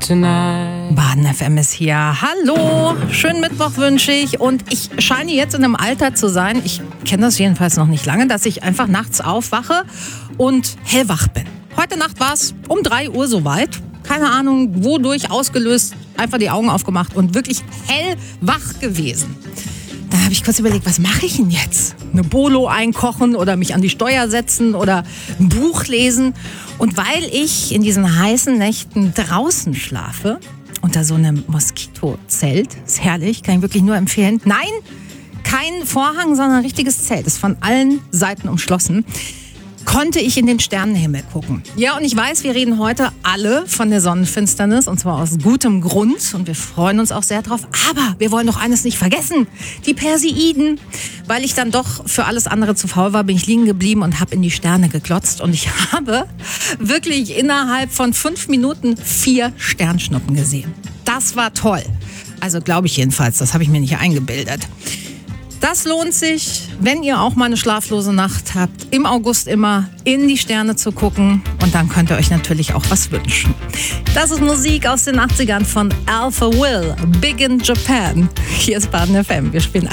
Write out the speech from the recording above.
tonight. Baden FM ist hier. Hallo, schönen Mittwoch wünsche ich. Und ich scheine jetzt in einem Alter zu sein, ich kenne das jedenfalls noch nicht lange, dass ich einfach nachts aufwache und hellwach bin. Heute Nacht war es um 3 Uhr soweit. Keine Ahnung, wodurch ausgelöst, einfach die Augen aufgemacht und wirklich hellwach gewesen. Da habe ich kurz überlegt, was mache ich denn jetzt? Eine Bolo einkochen oder mich an die Steuer setzen oder ein Buch lesen. Und weil ich in diesen heißen Nächten draußen schlafe, unter so einem Moskitozelt, ist herrlich, kann ich wirklich nur empfehlen. Nein, kein Vorhang, sondern ein richtiges Zelt, ist von allen Seiten umschlossen, konnte ich in den Sternenhimmel gucken. Ja, und ich weiß, wir reden heute alle von der Sonnenfinsternis und zwar aus gutem Grund und wir freuen uns auch sehr drauf. Aber wir wollen doch eines nicht vergessen, die Perseiden. Weil ich dann doch für alles andere zu faul war, bin ich liegen geblieben und habe in die Sterne geglotzt und ich habe wirklich innerhalb von 5 Minuten 4 Sternschnuppen gesehen. Das war toll. Also glaube ich jedenfalls, das habe ich mir nicht eingebildet. Das lohnt sich, wenn ihr auch mal eine schlaflose Nacht habt, im August immer in die Sterne zu gucken. Und dann könnt ihr euch natürlich auch was wünschen. Das ist Musik aus den 80ern von Alpha Will, Big in Japan. Hier ist Baden FM. Wir spielen